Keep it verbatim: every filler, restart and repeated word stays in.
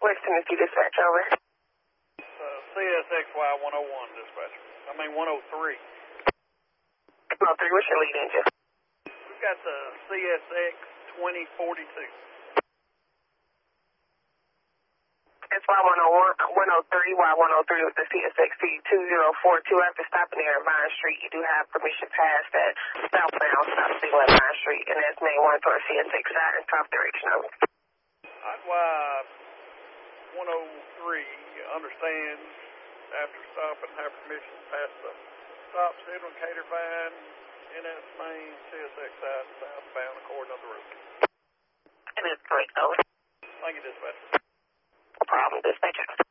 West Tennessee dispatch, over. Uh, C S X Y one oh one dispatcher. I mean one oh three. one oh three, what's your lead engine? We've got the C S X twenty forty-two. It's Y one oh one, one oh three, Y one oh three with the C S X C two zero four two. After stopping there at Vine Street, you do have permission past that southbound stop signal at Vine Street, and that's main one for C S X side and south direction, over. I'd Y one oh three understands after stopping have permission past the stop signal Cater Vine, N S main, C S X side, southbound according to the route. And it's correct, over. Thank you, dispatcher. No problem, dispatcher.